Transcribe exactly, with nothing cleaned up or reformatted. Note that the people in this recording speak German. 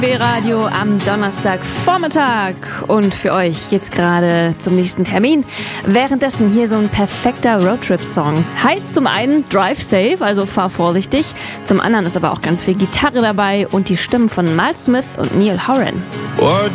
B-Radio am Donnerstagvormittag und für euch jetzt gerade zum nächsten Termin. Währenddessen hier so ein perfekter Roadtrip-Song. Heißt zum einen Drive Safe, also fahr vorsichtig. Zum anderen ist aber auch ganz viel Gitarre dabei und die Stimmen von Miles Smith und Neil Horan.